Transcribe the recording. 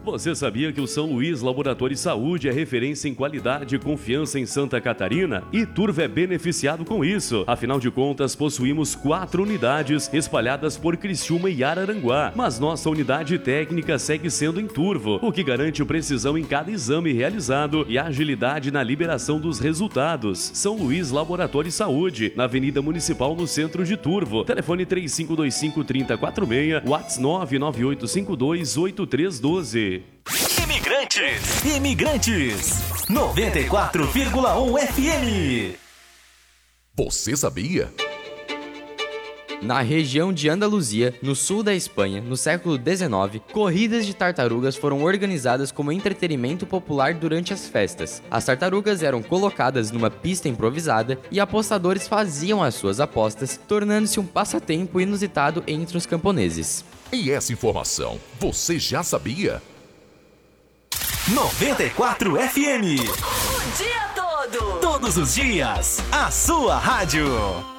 Você sabia que o São Luís Laboratório de Saúde é referência em qualidade e confiança em Santa Catarina? E Turvo é beneficiado com isso. Afinal de contas, possuímos 4 unidades espalhadas por Criciúma e Araranguá. Mas nossa unidade técnica segue sendo em Turvo, o que garante precisão em cada exame realizado e agilidade na liberação dos resultados. São Luís Laboratório de Saúde, na Avenida Municipal, no centro de Turvo. Telefone 3525-3046, WhatsApp 99852-8312. Imigrantes 94,1 FM. Você sabia? Na região de Andaluzia, no sul da Espanha, no século XIX, corridas de tartarugas foram organizadas como entretenimento popular durante as festas. As tartarugas eram colocadas numa pista improvisada e apostadores faziam as suas apostas, tornando-se um passatempo inusitado entre os camponeses. E essa informação, você já sabia? 94 FM. O dia todo. Todos os dias, a sua rádio.